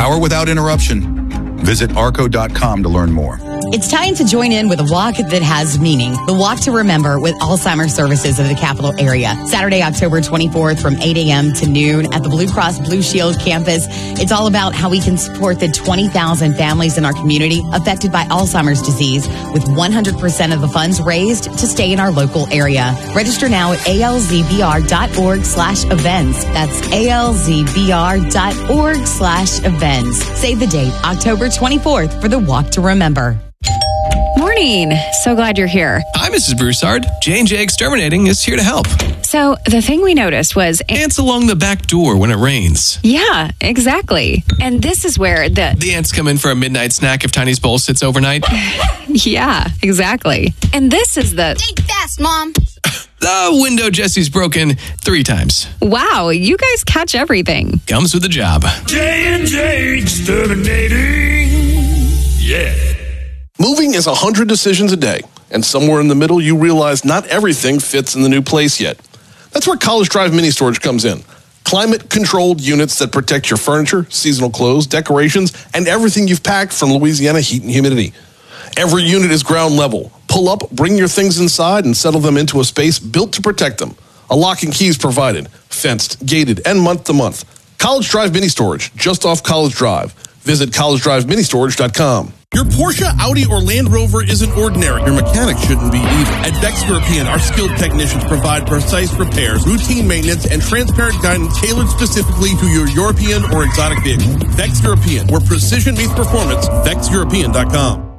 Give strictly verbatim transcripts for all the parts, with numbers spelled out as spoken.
Power without interruption. Visit arco dot com to learn more. It's time to join in with a walk that has meaning. The Walk to Remember with Alzheimer's Services of the capital area. Saturday, October twenty-fourth from eight a.m. to noon at the Blue Cross Blue Shield campus. It's all about how we can support the twenty thousand families in our community affected by Alzheimer's disease with one hundred percent of the funds raised to stay in our local area. Register now at A L Z B R dot org slash events. That's A L Z B R dot org slash events. Save the date, October twenty-fourth for the Walk to Remember. Morning. So glad you're here. Hi, Missus Broussard. J and J Exterminating is here to help. So the thing we noticed was... Ants along the back door when it rains. Yeah, exactly. And this is where the... The ants come in for a midnight snack if Tiny's bowl sits overnight. Yeah, exactly. And this is the... Think fast, Mom. The window Jesse's broken three times. Wow, you guys catch everything. Comes with the job. J and J Exterminating. Yeah. Moving is a hundred decisions a day, and somewhere in the middle you realize not everything fits in the new place yet. That's where College Drive Mini Storage comes in. Climate-controlled units that protect your furniture, seasonal clothes, decorations, and everything you've packed from Louisiana heat and humidity. Every unit is ground level. Pull up, bring your things inside, and settle them into a space built to protect them. A lock and key is provided, fenced, gated, and month-to-month. College Drive Mini Storage, just off College Drive. Visit college drive mini storage dot com. Your Porsche, Audi, or Land Rover isn't ordinary. Your mechanic shouldn't be either. At Vex European, our skilled technicians provide precise repairs, routine maintenance, and transparent guidance tailored specifically to your European or exotic vehicle. Vex European, where precision meets performance. vex european dot com.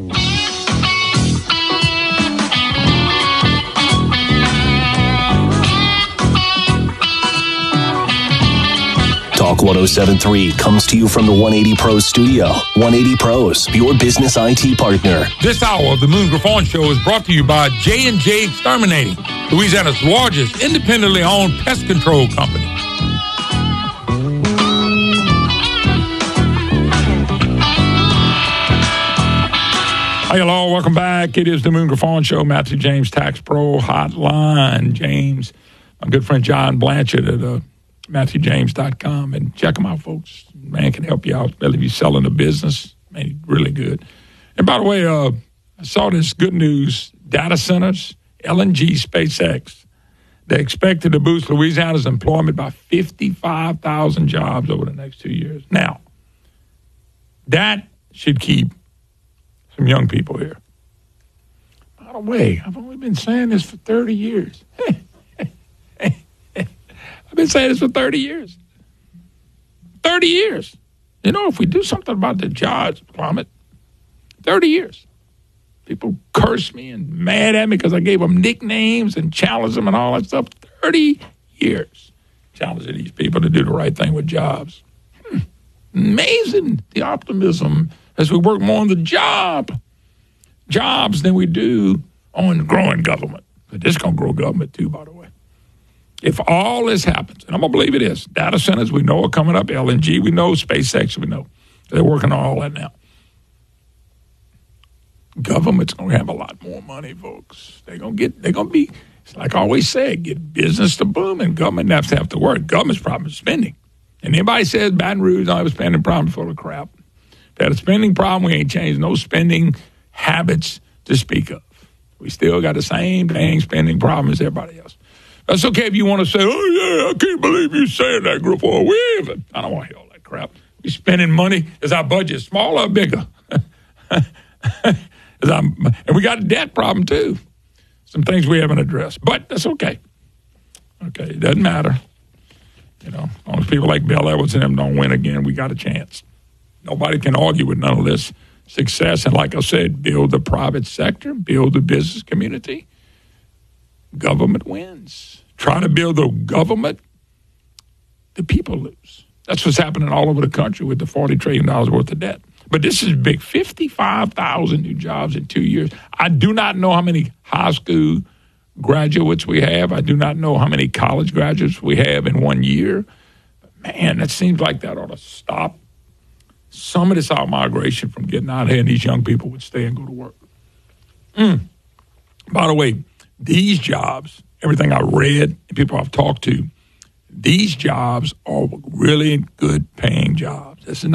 Talk one oh seven point three comes to you from the one eighty Pros studio. one eighty Pros, your business I T partner. This hour of the Moon Griffon Show is brought to you by J and J Exterminating, Louisiana's largest independently owned pest control company. Hi, hello, welcome back. It is the Moon Griffon Show, Matthew James Tax Pro Hotline. James, my good friend John Blanchard at uh, matthew james dot com, and check him out, folks. Man can help you out, especially if you're selling a business. Man, he's really good. And by the way, uh, I saw this good news. Data centers, L N G, SpaceX, they expected to boost Louisiana's employment by fifty-five thousand jobs over the next two years. Now, that should keep some young people here. By the way, I've only been saying this for thirty years. I've been saying this for thirty years. thirty years. You know, if we do something about the jobs climate, thirty years. People curse me and mad at me because I gave them nicknames and challenged them and all that stuff. thirty years challenging these people to do the right thing with jobs. Hmm. Amazing, the optimism as we work more on the job, jobs than we do on growing government. But this is going to grow government too, by the way. If all this happens, and I'm going to believe it is, data centers we know are coming up, L N G we know, SpaceX we know. They're working on all that now. Government's going to have a lot more money, folks. They're going to get, they're going to be, it's like I always say, get business to boom, and government doesn't have to work. Government's problem is spending. And anybody says Baton Rouge don't have a spending problem, full of crap. If they had a spending problem, we ain't changed no spending habits to speak of. We still got the same dang spending problem as everybody else. That's okay if you want to say, oh, yeah, I can't believe you saying that, Griffon. We haven't. I don't want to hear all that crap. We spending money. Is our budget smaller or bigger? and we got a debt problem, too. Some things we haven't addressed. But that's okay. Okay, it doesn't matter. You know, as long as people like Bill Edwards and them don't win again, we got a chance. Nobody can argue with none of this success. And like I said, build the private sector, build the business community. Government wins. Try to build the government, the people lose. That's what's happening all over the country with the forty trillion dollars worth of debt. But this is big, fifty-five thousand new jobs in two years. I do not know how many high school graduates we have. I do not know how many college graduates we have in one year. But man, that seems like that ought to stop some of this out-migration from getting out here, and these young people would stay and go to work. Mm. By the way, these jobs, everything I read and people I've talked to, these jobs are really good paying jobs. This is